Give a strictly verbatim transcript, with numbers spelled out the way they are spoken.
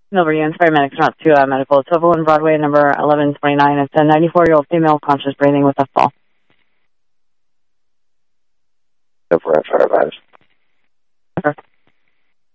Silver Units, paramedics not to uh, medical. It's Overland Broadway, number eleven twenty-nine. It's a ninety-four-year-old female conscious breathing with a fall. Go for it, firefighter. Okay.